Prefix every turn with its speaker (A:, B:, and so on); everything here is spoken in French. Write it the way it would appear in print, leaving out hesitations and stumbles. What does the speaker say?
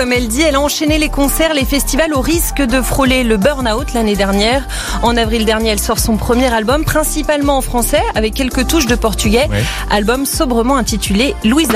A: Comme elle dit, elle a enchaîné les concerts, les festivals au risque de frôler le burn-out l'année dernière. En avril dernier, elle sort son premier album, principalement en français, avec quelques touches de portugais. Ouais. Album sobrement intitulé Louisa.